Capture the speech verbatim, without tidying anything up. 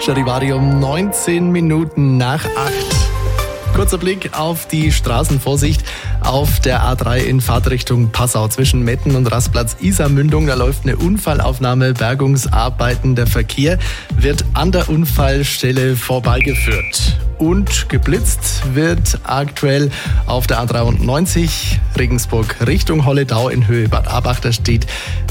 Charivari neunzehn Minuten nach acht. Kurzer Blick auf die Straßenvorsicht auf der A drei in Fahrtrichtung Passau zwischen Metten und Rastplatz Isarmündung. Da läuft eine Unfallaufnahme, Bergungsarbeiten. Der Verkehr wird an der Unfallstelle vorbeigeführt. Und geblitzt wird aktuell auf der A dreiundneunzig Regensburg Richtung Holledau in Höhe Bad Abach. Da steht